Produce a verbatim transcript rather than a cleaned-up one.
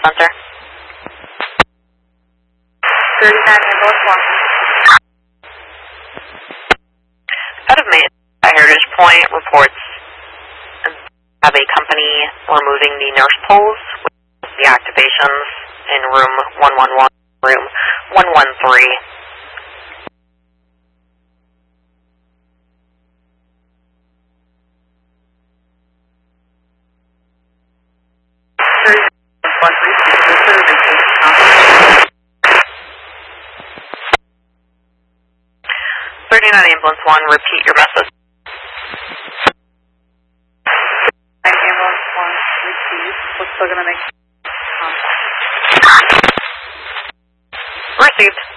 Center. thirty-nine Ambulance one. Out of Maine, Heritage Point reports have a company removing the nurse poles with the activations in room one one one, room one one three. thirty-nine Ambulance one, repeat your message. Ambulance one, repeat. We're still going to make contact. Received.